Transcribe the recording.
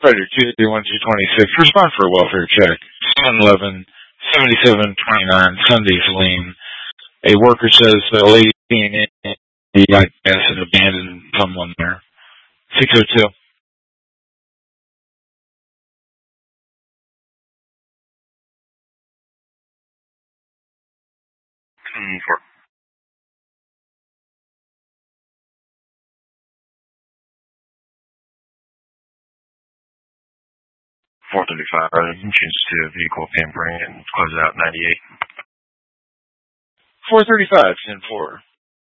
Predator 231-226, respond for a welfare check. 711-7729, Sunday, Saline. A worker says a lady in the gas had abandoned someone there. 602. 435, change to vehicle pampering and close out 98. 435, 10-4.